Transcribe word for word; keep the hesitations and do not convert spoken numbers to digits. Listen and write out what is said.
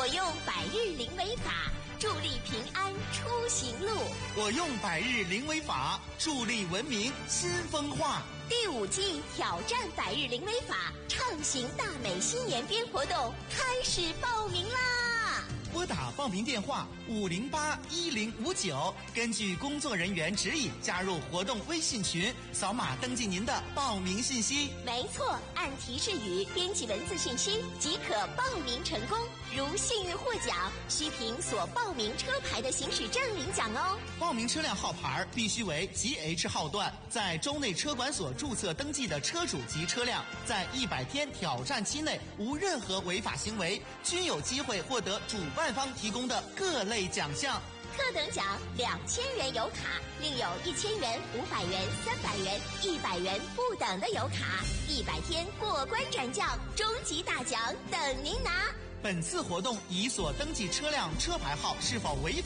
我用百日零违法，助力平安出行路。 我用百日零违法，助力文明新风化。 第五季挑战百日零违法，畅行大美新年编活动开始报名啦！ 拨打报名电话五零八一零五九，根据工作人员指引加入活动微信群，扫码登记您的报名信息。 没错，按提示语编辑文字信息即可报名成功。如幸运获奖，需凭所报名车牌的行驶证领奖哦。 报名车辆号牌必须为 G H 号段，在州内车管所注册登记的车主及车辆，在一百天挑战期内无任何违法行为，均有机会获得主办方提供的各类奖项。 特等奖两千元油卡，另有一千元、五百元、三百元、一百元不等的油卡，一百天过关斩将，终极大奖等您拿。 本次活动以所登记车辆车牌号是否违法